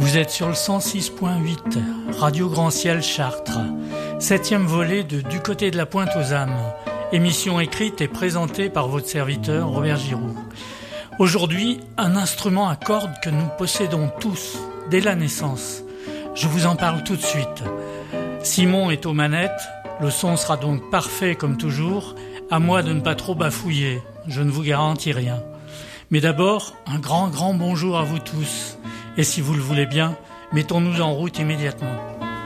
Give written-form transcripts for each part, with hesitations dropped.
Vous êtes sur le 106.8, Radio Grand Ciel Chartres, 7e volet de Du côté de la Pointe aux âmes, émission écrite et présentée par votre serviteur Robert Giroux. Aujourd'hui, un instrument à cordes que nous possédons tous, dès la naissance. Je vous en parle tout de suite. Simon est aux manettes, le son sera donc parfait comme toujours, à moi de ne pas trop bafouiller, je ne vous garantis rien. Mais d'abord, un grand bonjour à vous tous. Et si vous le voulez bien, mettons-nous en route immédiatement.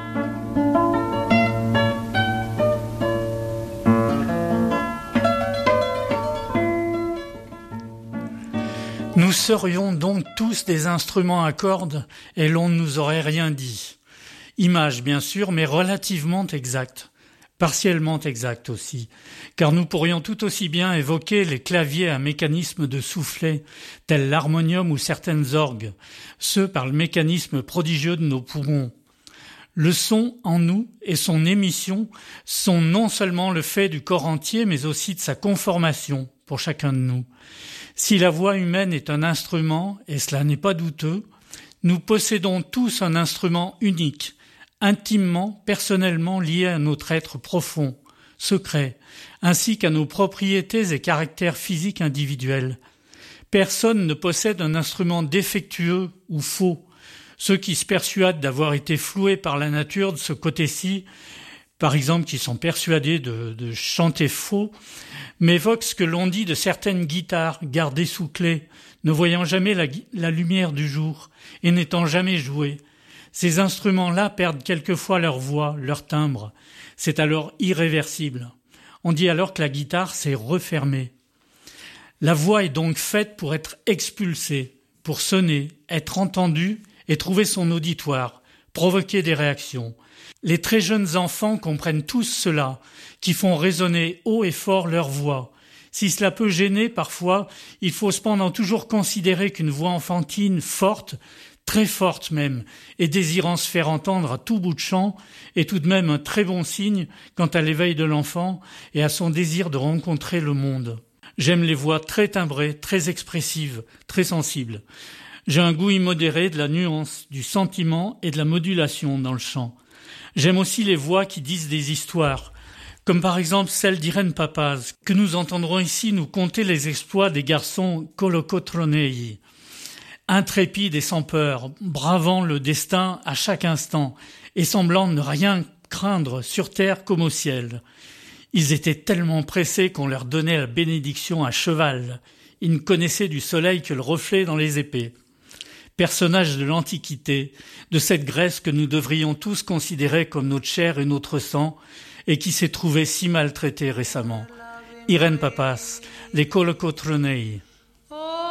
Nous serions donc tous des instruments à cordes et l'on ne nous aurait rien dit. Image bien sûr, mais relativement exacte. Partiellement exact aussi, car nous pourrions tout aussi bien évoquer les claviers à mécanisme de soufflet, tels l'harmonium ou certaines orgues, ceux par le mécanisme prodigieux de nos poumons. Le son en nous et son émission sont non seulement le fait du corps entier, mais aussi de sa conformation pour chacun de nous. Si la voix humaine est un instrument, et cela n'est pas douteux, nous possédons tous un instrument unique, intimement, personnellement lié à notre être profond, secret, ainsi qu'à nos propriétés et caractères physiques individuels. Personne ne possède un instrument défectueux ou faux. Ceux qui se persuadent d'avoir été floués par la nature de ce côté-ci, par exemple qui sont persuadés de chanter faux, m'évoquent ce que l'on dit de certaines guitares gardées sous clé, ne voyant jamais la lumière du jour et n'étant jamais jouées. Ces instruments-là perdent quelquefois leur voix, leur timbre. C'est alors irréversible. On dit alors que la guitare s'est refermée. La voix est donc faite pour être expulsée, pour sonner, être entendue et trouver son auditoire, provoquer des réactions. Les très jeunes enfants comprennent tous cela, qui font résonner haut et fort leur voix. Si cela peut gêner parfois, il faut cependant toujours considérer qu'une voix enfantine forte, très forte même, et désirant se faire entendre à tout bout de champ, est tout de même un très bon signe quant à l'éveil de l'enfant et à son désir de rencontrer le monde. J'aime les voix très timbrées, très expressives, très sensibles. J'ai un goût immodéré de la nuance, du sentiment et de la modulation dans le chant. J'aime aussi les voix qui disent des histoires, comme par exemple celle d'Irène Papaz, que nous entendrons ici nous conter les exploits des garçons Kolokotroneï. Intrépides et sans peur, bravant le destin à chaque instant et semblant ne rien craindre sur terre comme au ciel. Ils étaient tellement pressés qu'on leur donnait la bénédiction à cheval. Ils ne connaissaient du soleil que le reflet dans les épées. Personnages de l'Antiquité, de cette Grèce que nous devrions tous considérer comme notre chair et notre sang et qui s'est trouvée si maltraitée récemment. Irène Papaz, les Kolokotroneï.